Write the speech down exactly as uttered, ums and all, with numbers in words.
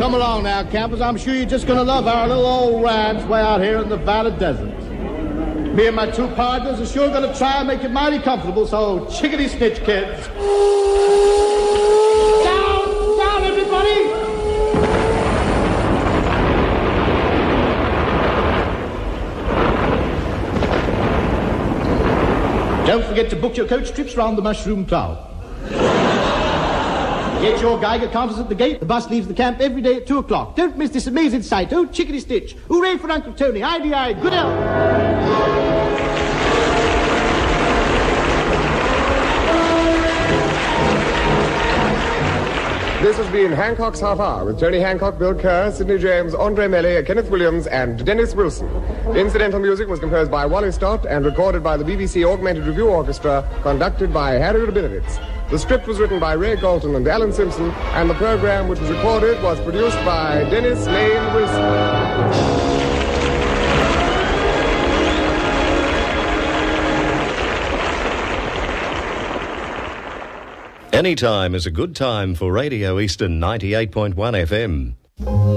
Come along now, campers. I'm sure you're just going to love our little old ranch way out here in the Valley Desert. Me and my two partners are sure going to try and make it mighty comfortable, so chickadee snitch, kids. Down, down, everybody! Don't forget to book your coach trips round the Mushroom Cloud. Get your Geiger counters at the gate. The bus leaves the camp every day at two o'clock. Don't miss this amazing sight. Oh, chickadee stitch. Hooray for Uncle Tony. I D I. Good health. This has been Hancock's Half Hour with Tony Hancock, Bill Kerr, Sidney James, Andre Melly, Kenneth Williams, and Dennis Wilson. The incidental music was composed by Wally Stott and recorded by the B B C Augmented Review Orchestra, conducted by Harry Rabinowitz. The script was written by Ray Galton and Alan Simpson, and the program, which was recorded, was produced by Dennis Lane Wilson. Any time is a good time for Radio Eastern ninety-eight point one F M.